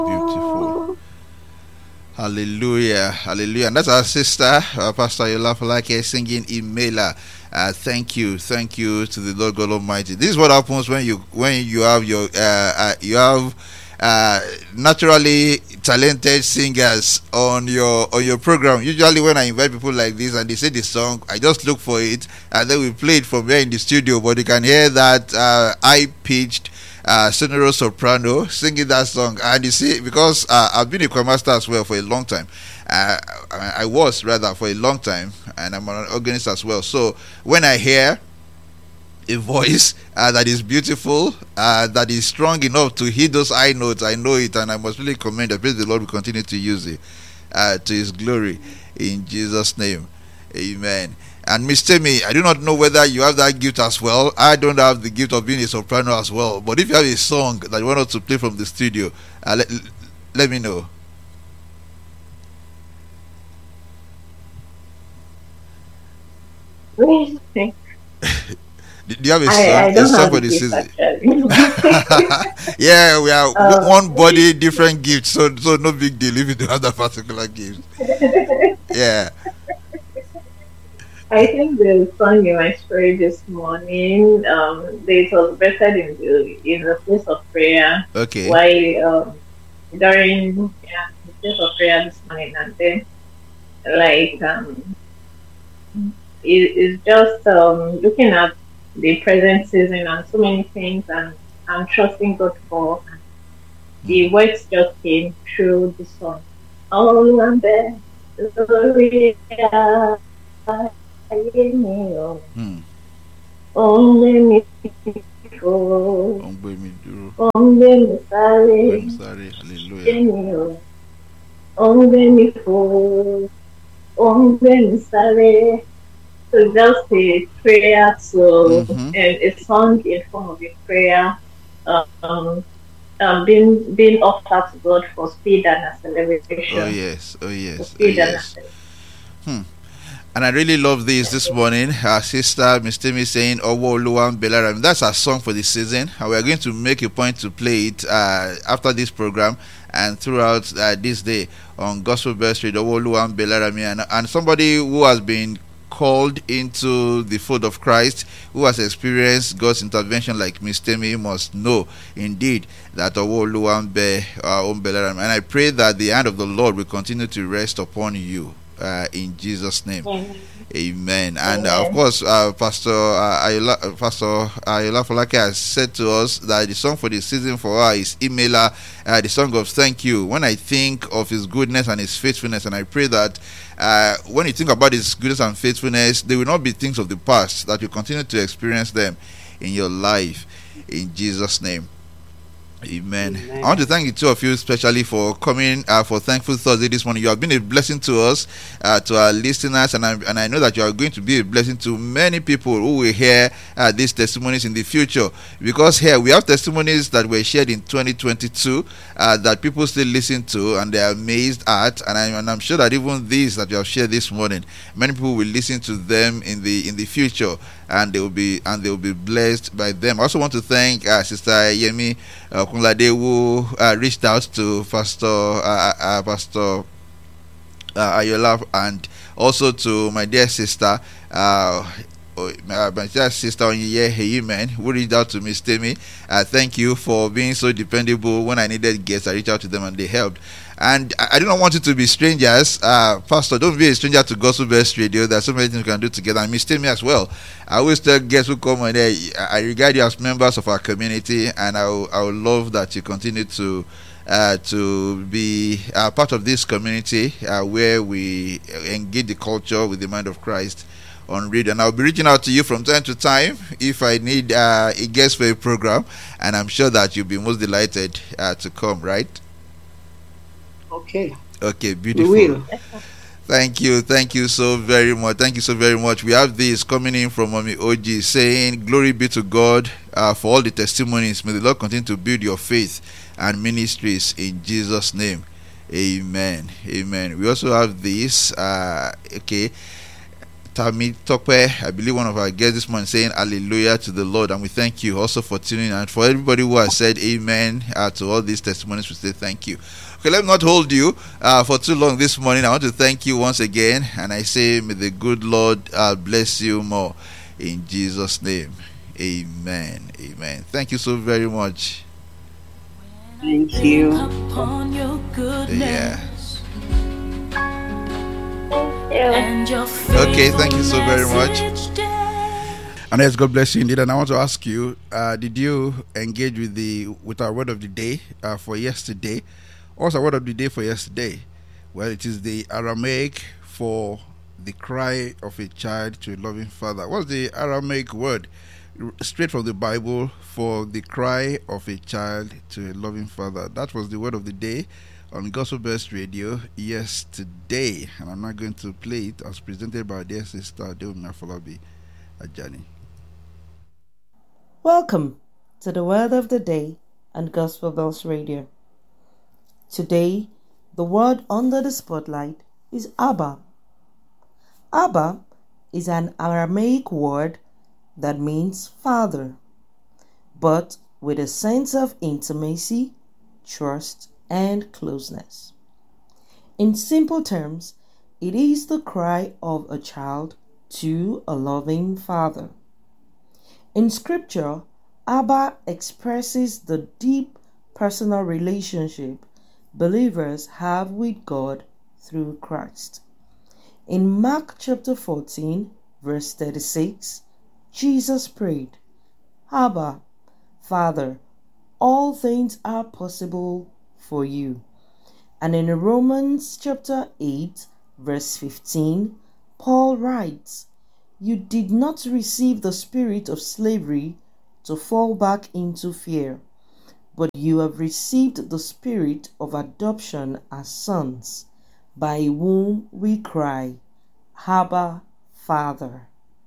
Beautiful. Hallelujah. Hallelujah. And that's our sister, Pastor Yolafalake, singing Imela. Thank you. Thank you to the Lord God Almighty. This is what happens when you have your naturally talented singers on your program. Usually when I invite people like this and they say the song, I just look for it and then we play it from here in the studio. But you can hear that high pitched sonorous soprano singing that song. And you see, because I've been a choir master as well for a long time. I was rather for a long time, and I'm an organist as well. So when I hear a voice that is beautiful, that is strong enough to hit those high notes, I know it, and I must really commend that. Praise the Lord will continue to use it to His glory in Jesus' name. Amen. And Miss Temi, I do not know whether you have that gift as well. I don't have the gift of being a soprano as well. But if you have a song that you want us to play from the studio, let me know. Really? Do you have a song? I don't song have for a the gift season? actually. Yeah, we are one body, different gifts. So no big deal if you don't have that particular gift. Yeah. I think the song in my spirit this morning, it was better in the place of prayer. Okay. While during the place of prayer this morning, and then like it's just looking at the present season and so many things, and I'm trusting God for. The words just came through the song. Oh, I'm there, glory, Hmm. only me for, Ongbe mi duro. only me Ongbe mi sorry, sare. Hallelujah. only me for, only me sorry. So just a prayer to Mm-hmm. and a song in form of a prayer, um, being offered to God for speed and Oh acceleration, yes. Oh for yes. Oh speed and yes. acceleration. Hmm. And I really love this morning. Our sister, Miss Timmy, saying Owo Oluwan Belaram. That's our song for the season. And we are going to make a point to play it after this program and throughout this day on Gospel Bell Street, Owo Oluwan Belaram. And somebody who has been called into the fold of Christ, who has experienced God's intervention like Miss Timmy, must know indeed that Owo Oluwan Belaram. And I pray that the hand of the Lord will continue to rest upon you. In Jesus' name, Amen. Amen. And of Amen. course, Pastor Ayola Falake has said to us that the song for the season for her is Imela, the song of thank you. When I think of His goodness and His faithfulness, and I pray that when you think about His goodness and faithfulness, they will not be things of the past, that you continue to experience them in your life. In Jesus' name. Amen. I want to thank the two of you especially for coming for Thankful Thursday this morning. You have been a blessing to us, to our listeners, and I know that you are going to be a blessing to many people who will hear these testimonies in the future. Because here we have testimonies that were shared in 2022 that people still listen to and they are amazed at, and I'm sure that even these that you have shared this morning, many people will listen to them in the future, and they will be blessed by them. I also want to thank Sister Yemi Kunlade, who reached out to Pastor Ayola, and also to my dear sister my dear sister Onyiye Heyimen, who reached out to Miss Temi. Thank you for being so dependable. When I needed guests, I reached out to them and they helped. And I do not want you to be strangers. Pastor, don't be a stranger to Gospel Best Radio. There's so many things we can do together. And Miss Temi as well. I always tell guests who come on there, I regard you as members of our community, and I would love that you continue to be part of this community where we engage the culture with the mind of Christ on radio. And I'll be reaching out to you from time to time if I need a guest for a program, and I'm sure that you'll be most delighted to come, right? Okay, Beautiful. we will. Thank you so very much. We have this coming in from Mommy OG saying, "Glory be to God for all the testimonies. May the Lord continue to build your faith and ministries in Jesus' name. Amen." We also have this. Tami Tokwe, I believe one of our guests this morning, saying hallelujah to the Lord. And we thank you also for tuning in. And for everybody who has said amen to all these testimonies, we say thank you. Okay, let me not hold you for too long this morning. I want to thank you once again. And I say, may the good Lord bless you more. In Jesus' name, amen. Amen. Thank you so very much. Thank you. Yeah. Okay, thank you so very much. And yes, God bless you indeed. And I want to ask you, did you engage with our word of the day for yesterday? What's our word of the day for yesterday? Well, it is the Aramaic for the cry of a child to a loving father. What's the Aramaic word? Straight from the Bible, for the cry of a child to a loving father. That was the word of the day on Gospel Best Radio yesterday, and I'm not going to play it as presented by our dear sister Deomi Afolabi Ajani. Welcome to the word of the day on Gospel Bells Radio. Today, the word under the spotlight is Abba. Abba is an Aramaic word that means father, but with a sense of intimacy, trust, and closeness. In simple terms, it is the cry of a child to a loving father. In Scripture, Abba expresses the deep personal relationship believers have with God through Christ. In Mark chapter 14, verse 36, Jesus prayed, Abba, Father, all things are possible for you. And in Romans chapter 8, verse 15, Paul writes, You did not receive the spirit of slavery to fall back into fear, but you have received the spirit of adoption as sons, by whom we cry, Abba, Father.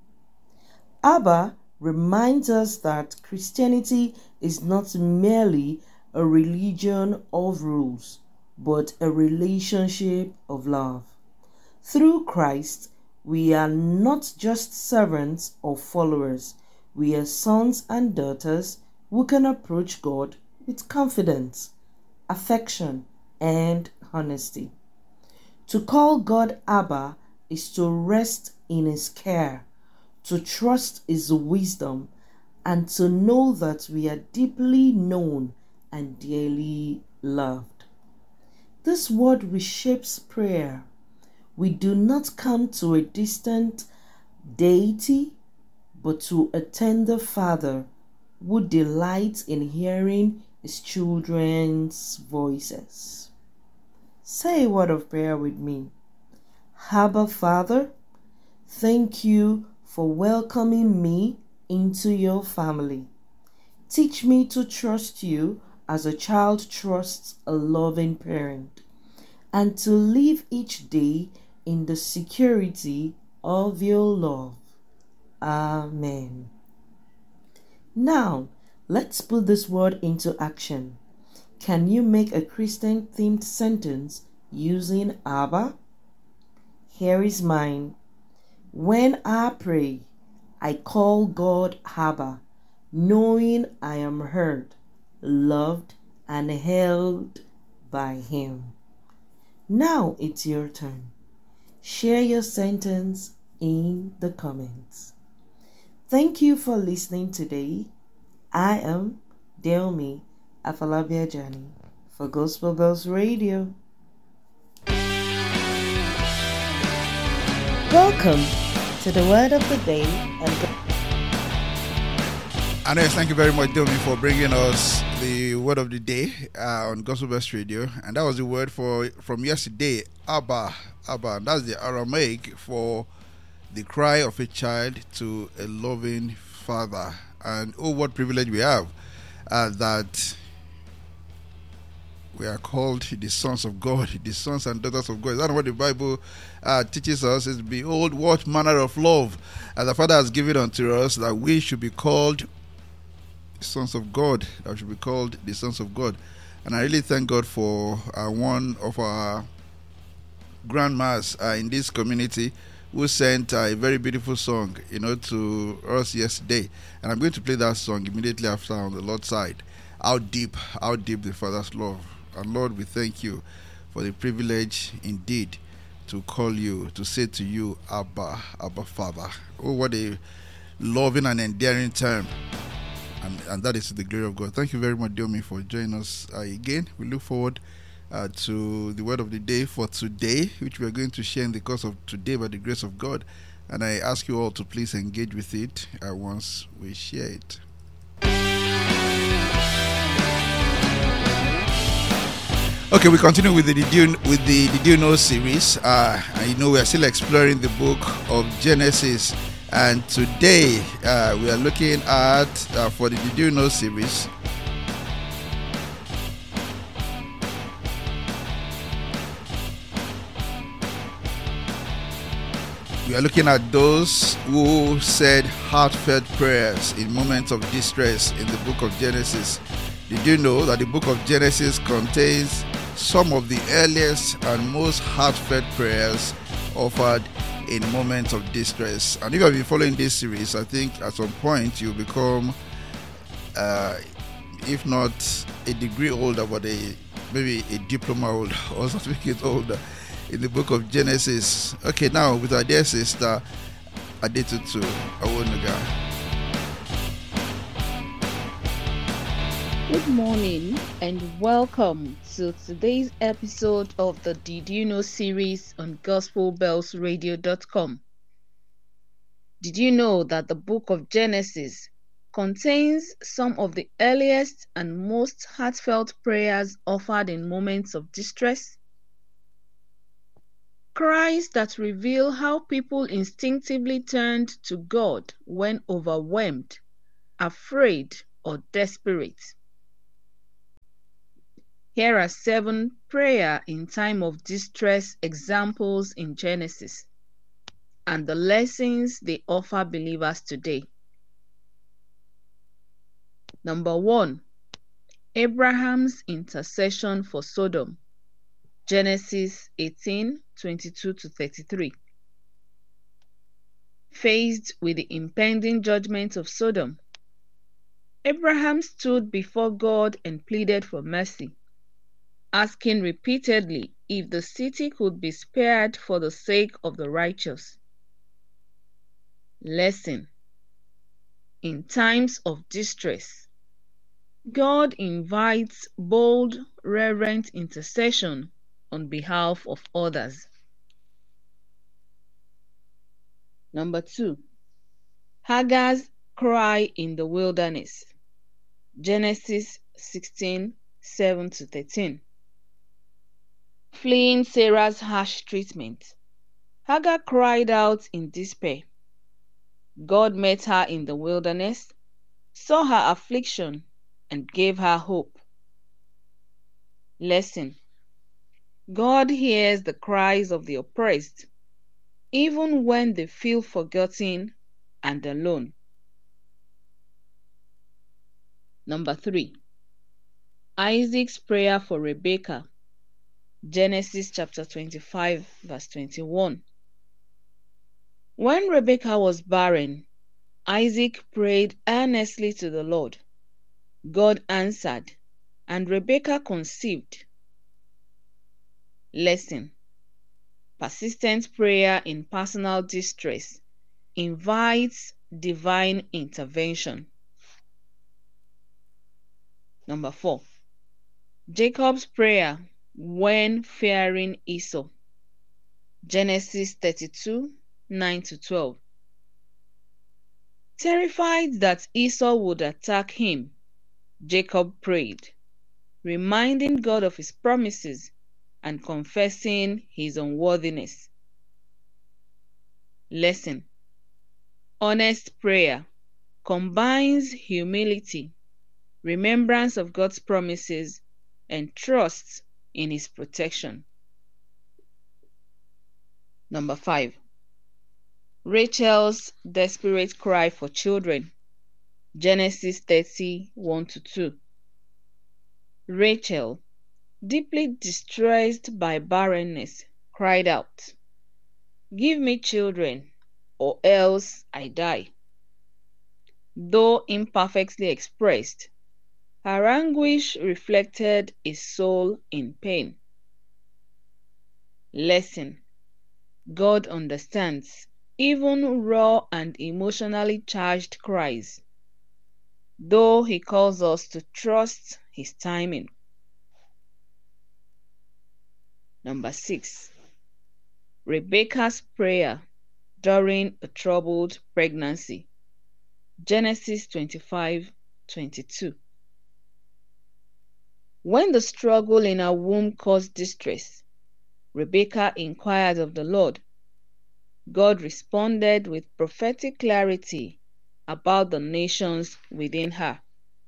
Abba reminds us that Christianity is not merely a religion of rules, but a relationship of love. Through Christ, we are not just servants or followers. We are sons and daughters who can approach God with confidence, affection, and honesty. To call God Abba is to rest in His care, to trust His wisdom, and to know that we are deeply known and dearly loved. This word reshapes prayer. We do not come to a distant deity, but to a tender Father who delights in hearing His children's voices. Say a word of prayer with me. Abba, Father, thank you for welcoming me into your family. Teach me to trust you as a child trusts a loving parent, and to live each day in the security of your love. Amen. Now, let's put this word into action. Can you make a Christian-themed sentence using Abba? Here is mine. When I pray, I call God Abba, knowing I am heard, loved, and held by Him. Now it's your turn. Share your sentence in the comments. Thank you for listening today. I am Deomi Afolabi Ajani for Gospel Bells Radio. Welcome to the word of the day. And yes, thank you very much, Domi, for bringing us the word of the day on Gospel Best Radio. And that was the word from yesterday, Abba. Abba. That's the Aramaic for the cry of a child to a loving father. And oh, what privilege we have that we are called the sons of God, the sons and daughters of God. That's what the Bible teaches us. Is behold, what manner of love the Father has given unto us, that we should be called sons of God, that we should be called the sons of God. And I really thank God for one of our grandmas in this community who sent a very beautiful song, to us yesterday. And I'm going to play that song immediately after on the Lord's side. How deep the Father's love. And Lord, we thank you for the privilege indeed to call you, to say to you, Abba Father. Oh, what a loving and endearing term. And that is to the glory of God. Thank you very much, Diomi, for joining us again. We look forward to the word of the day for today, which we are going to share in the course of today by the grace of God. And I ask you all to please engage with it once we share it. Okay, we continue with the Did You Know series. We are still exploring the book of Genesis. And today we are looking at, for the Did You Know series, we are looking at those who said heartfelt prayers in moments of distress in the book of Genesis. Did you know that the book of Genesis contains some of the earliest and most heartfelt prayers offered in moments of distress? And if you have been following this series, I think at some point you'll become, if not a degree holder, but maybe a diploma holder or certificate holder in the book of Genesis. Okay, now with our dear sister Adetutu Awonuga. Good morning and welcome to today's episode of the Did You Know series on GospelBellsRadio.com. Did you know that the book of Genesis contains some of the earliest and most heartfelt prayers offered in moments of distress? Cries that reveal how people instinctively turned to God when overwhelmed, afraid, or desperate. Here are 7 prayer in time of distress examples in Genesis and the lessons they offer believers today. Number 1, Abraham's intercession for Sodom. Genesis 18:22-33. Faced with the impending judgment of Sodom, Abraham stood before God and pleaded for mercy, asking repeatedly if the city could be spared for the sake of the righteous. Lesson: in times of distress, God invites bold, reverent intercession on behalf of others. Number 2, Hagar's cry in the wilderness. Genesis 16:7-13. Fleeing Sarah's harsh treatment, Hagar cried out in despair. God met her in the wilderness, saw her affliction, and gave her hope. Lesson: God hears the cries of the oppressed, even when they feel forgotten and alone. Number 3, Isaac's prayer for Rebekah. Genesis chapter 25, verse 21. When Rebekah was barren, Isaac prayed earnestly to the Lord. God answered, and Rebekah conceived. Lesson: persistent prayer in personal distress invites divine intervention. Number 4, Jacob's prayer when fearing Esau. Genesis 32:9-12. Terrified that Esau would attack him, Jacob prayed, reminding God of his promises and confessing his unworthiness. Lesson: honest prayer combines humility, remembrance of God's promises, and trust in his protection. Number 5, Rachel's desperate cry for children. Genesis 30:1-2. Rachel, deeply distressed by barrenness, cried out, Give me children, or else I die. Though imperfectly expressed, her anguish reflected a soul in pain. Lesson: God understands even raw and emotionally charged cries, though He calls us to trust His timing. Number 6. Rebecca's prayer during a troubled pregnancy. Genesis 25:22. When the struggle in her womb caused distress, Rebecca inquired of the Lord. God responded with prophetic clarity about the nations within her.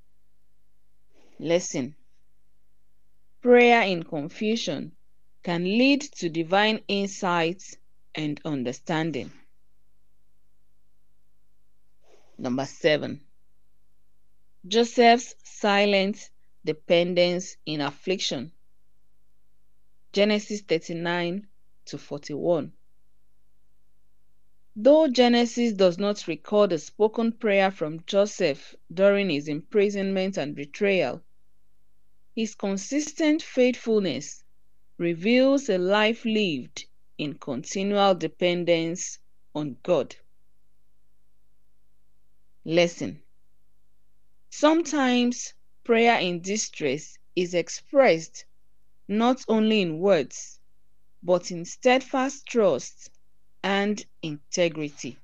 Lesson: prayer in confusion can lead to divine insights and understanding. Number 7. Joseph's silent dependence in affliction. Genesis 39-41. Though Genesis does not record a spoken prayer from Joseph during his imprisonment and betrayal, his consistent faithfulness reveals a life lived in continual dependence on God. Lesson: sometimes prayer in distress is expressed not only in words, but in steadfast trust and integrity.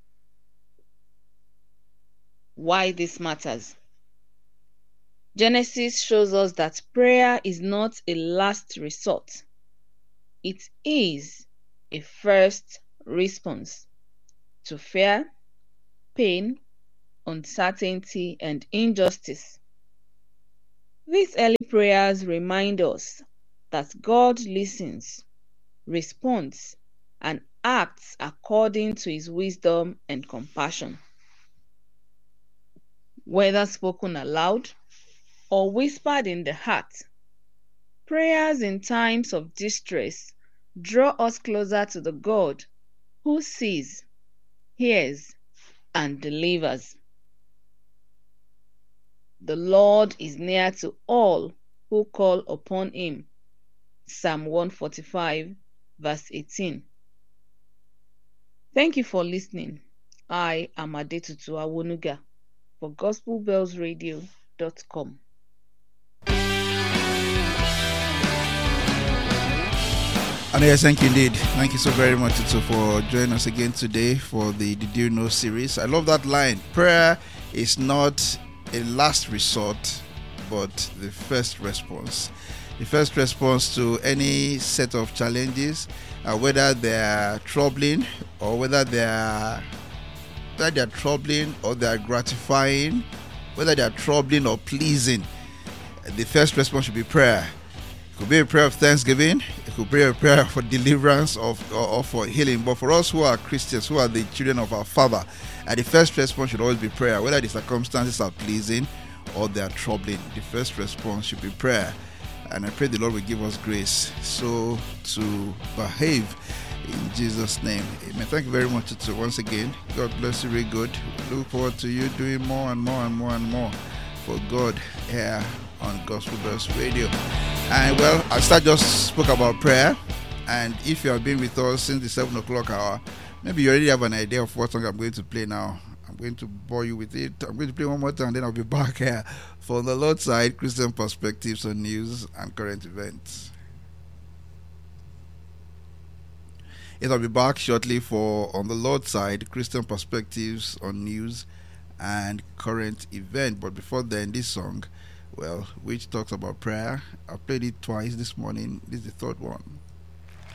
Why this matters? Genesis shows us that prayer is not a last resort. It is a first response to fear, pain, uncertainty, and injustice. These early prayers remind us that God listens, responds, and acts according to His wisdom and compassion. Whether spoken aloud or whispered in the heart, prayers in times of distress draw us closer to the God who sees, hears, and delivers. The Lord is near to all who call upon Him. Psalm 145, verse 18. Thank you for listening. I am Adetutu Awonuga for GospelBellsRadio.com. And yes, thank you indeed. Thank you so very much, Tutu, for joining us again today for the Did You Know series. I love that line. Prayer is not a last resort, but the first response. The first response to any set of challenges, whether they are troubling or whether they are troubling or they are gratifying, whether they are troubling or pleasing, the first response should be prayer. It could be a prayer of thanksgiving. It could be a prayer for deliverance or for healing. But for us who are Christians, who are the children of our Father, the first response should always be prayer. Whether the circumstances are pleasing or they are troubling, the first response should be prayer. And I pray the Lord will give us grace so to behave in Jesus' name. Amen. Thank you very much, Tutu, once again. God bless you, really good. Look forward to you doing more and more and more and more for God here on Gospel Bells Radio. And well, I just spoke about prayer, and if you have been with us since the 7 o'clock hour, maybe you already have an idea of what song I'm going to play now. I'm going to bore you with it. I'm going to play one more time, then I'll be back here for the Lord's Side, Christian Perspectives on News and Current Events. Yes, I'll be back shortly for On the Lord's Side, Christian Perspectives on News and Current Event. But before then, this song, well, which talks about prayer. I played it twice this morning. This is the third one.